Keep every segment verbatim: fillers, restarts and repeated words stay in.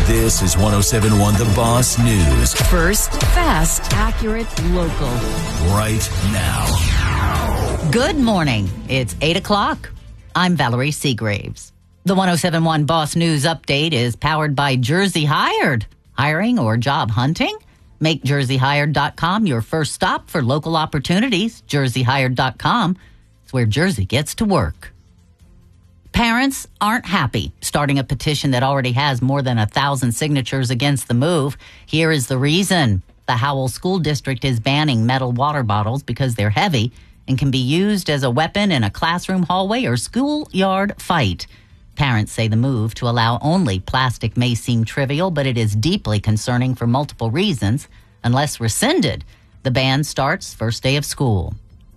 This is one oh seven point one The Boss News. First, fast, accurate, local. Right now. Good morning. It's eight o'clock. I'm Valerie Seagraves. The one oh seven point one Boss News update is powered by Jersey Hired. Hiring or job hunting? Make jersey hired dot com your first stop for local opportunities. jersey hired dot com is where Jersey gets to work. Parents aren't happy starting a petition that already has more than a thousand signatures against the move. Here is the reason. The Howell School District is banning metal water bottles because they're heavy and can be used as a weapon in a classroom hallway or schoolyard fight. Parents say the move to allow only plastic may seem trivial, but it is deeply concerning for multiple reasons. Unless rescinded, the ban starts first day of school.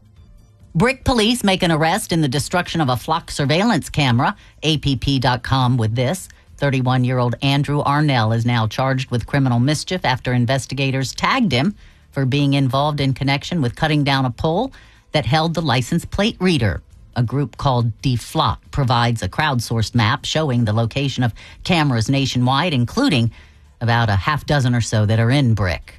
Brick police make an arrest in the destruction of a flock surveillance camera. A P P dot com with this. thirty-one-year-old Andrew Arnell is now charged with criminal mischief after investigators tagged him for being involved in connection with cutting down a pole that held the license plate reader. A group called DeFlock provides a crowdsourced map showing the location of cameras nationwide, including about a half dozen or so that are in Brick.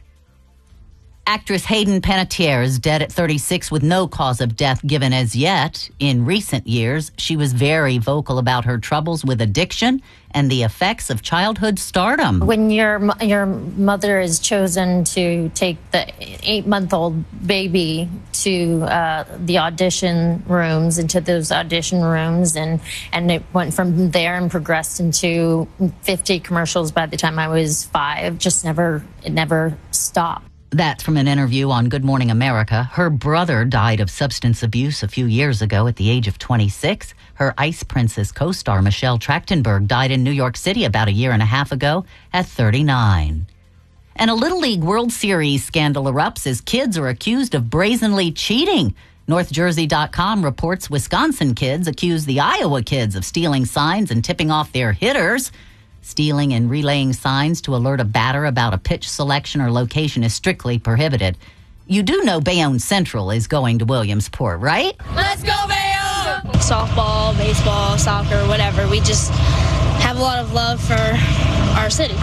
Actress Hayden Panettiere is dead at thirty-six with no cause of death given as yet. In recent years, she was very vocal about her troubles with addiction and the effects of childhood stardom. When your your mother is chosen to take the eight-month-old baby to uh, the audition rooms, into those audition rooms, and, and it went from there and progressed into fifty commercials by the time I was five, just never, it never stopped. That's from an interview on Good Morning America. Her brother died of substance abuse a few years ago at the age of twenty-six. Her Ice Princess co-star Michelle Trachtenberg died in New York City about a year and a half ago at thirty-nine. And a Little League World Series scandal erupts as kids are accused of brazenly cheating. North Jersey dot com reports Wisconsin kids accuse the Iowa kids of stealing signs and tipping off their hitters. Stealing and relaying signs to alert a batter about a pitch selection or location is strictly prohibited. You do know Bayonne Central is going to Williamsport, right? Let's go, Bayonne! Softball, baseball, soccer, whatever. We just have a lot of love for our city.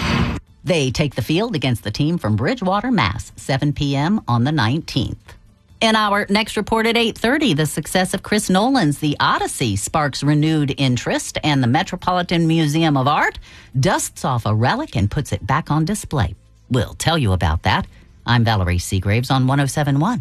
They take the field against the team from Bridgewater, Mass, seven p.m. on the nineteenth. In our next report at eight thirty, the success of Chris Nolan's The Odyssey sparks renewed interest, and the Metropolitan Museum of Art dusts off a relic and puts it back on display. We'll tell you about that. I'm Valerie Seagraves on one oh seven point one.